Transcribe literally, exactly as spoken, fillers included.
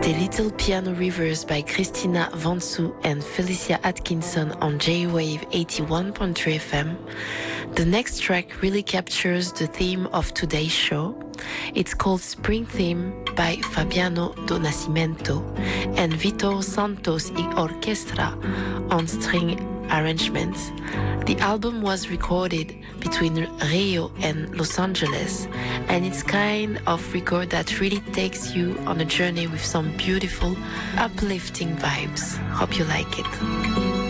The Little Piano Rivers by Christina Vansu and Felicia Atkinson on J-Wave eighty-one point three F M. The next track really captures the theme of today's show. It's called Spring Theme by Fabiano Do Nascimento and Vitor Santos y Orquestra on string arrangements. The album was recorded between Rio and Los Angeles, and it's kind of record that really takes you on a journey with some beautiful, uplifting vibes. Hope you like it.